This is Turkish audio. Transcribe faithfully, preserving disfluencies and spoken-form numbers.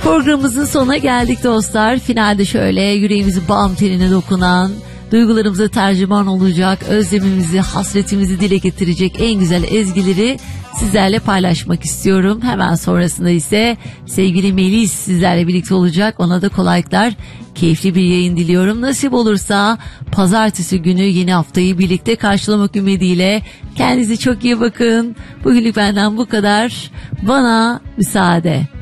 Programımızın sonuna geldik dostlar. Finalde şöyle yüreğimizi bam teline dokunan, duygularımıza tercüman olacak, özlemimizi, hasretimizi dile getirecek en güzel ezgileri sizlerle paylaşmak istiyorum. Hemen sonrasında ise sevgili Melis sizlerle birlikte olacak. Ona da kolaylıklar, keyifli bir yayın diliyorum. Nasip olursa pazartesi günü yeni haftayı birlikte karşılamak ümidiyle. Kendinize çok iyi bakın. Bugünlük benden bu kadar. Bana müsaade.